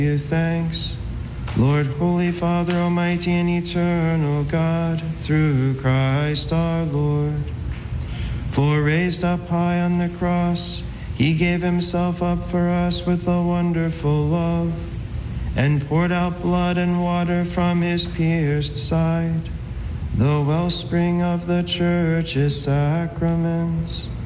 you thanks. Lord, Holy Father, Almighty and eternal God, through Christ our Lord. For raised up high on the cross, he gave himself up for us with a wonderful love, and poured out blood and water from his pierced side, the wellspring of the Church's sacraments.